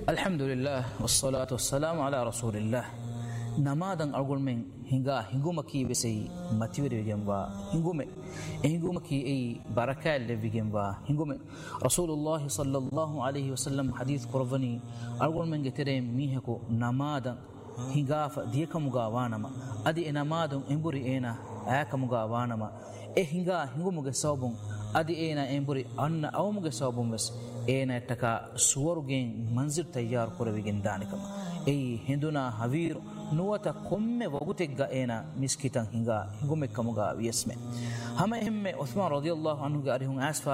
الحمد لله والصلاة والسلام على رسول الله. نمادن أقول من هنگومكي بسي ماتيوري جنبا هنگومكي أي بركة اللي بجنبا هنگوم رسول الله صلى الله عليه وسلم حديث قرباني أقول من جترين ميهكو نمادن هنگاف ديكا مغاوانما أدي نمادن إمبوري إينا آكا مغاوانما هنگومك صوبون أدي إينا إمبوري أن أومك صوبون بس إينا تكا سورجين منزل تيار قربيجين دانكما أي هندونا هوير نوتا قم وغتك إينا مسكتان هنگومك كمغا ويسمه هم عثمان رضي الله عنه قارهم أسفا